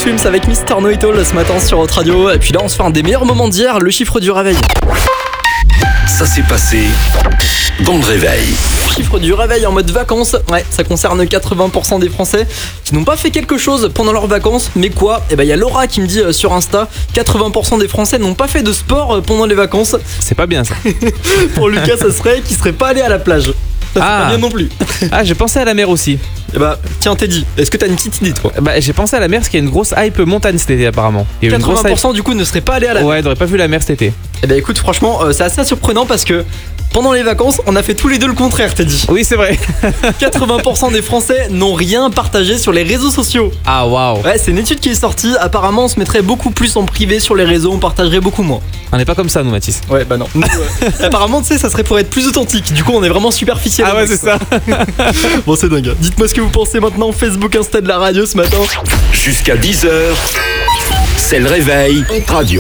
Swims avec Mr. Know It All ce matin sur Hot Radio. Et puis là, on se fait un des meilleurs moments d'hier, le chiffre du réveil. Ça s'est passé dans le réveil. Chiffre du réveil en mode vacances. Ouais, ça concerne 80% des Français qui n'ont pas fait quelque chose pendant leurs vacances. Mais quoi ? Eh ben, il y a Laura qui me dit sur Insta, 80% des Français n'ont pas fait de sport pendant les vacances. C'est pas bien ça. Pour Lucas, ça serait qu'il serait pas allé à la plage. Ça, c'est pas bien non plus. Ah, j'ai pensé à la mer aussi. Eh bah, tiens, Teddy, est-ce que t'as une petite idée, toi ? Bah, j'ai pensé à la mer parce qu'il y a une grosse hype montagne cet été apparemment. Il y a eu 80% du coup ne seraient pas allés à la mer. Ouais, ils n'auraient pas vu la mer cet été. Eh bah écoute, franchement, c'est assez surprenant parce que pendant les vacances, on a fait tous les deux le contraire, Teddy. Oui, c'est vrai. 80% des Français n'ont rien partagé sur les réseaux sociaux. Ah, waouh. Ouais, c'est une étude qui est sortie. Apparemment, on se mettrait beaucoup plus en privé sur les réseaux, on partagerait beaucoup moins. On n'est pas comme ça, nous, Mathis. Ouais, bah non. Apparemment, tu sais, ça serait pour être plus authentique. Du coup, on est vraiment superficiel. Ah ouais, c'est ça. Bon, c'est dingue. Dites-moi ce que vous pensez maintenant. Facebook, Insta de la radio ce matin. Jusqu'à 10h, c'est le réveil Radio.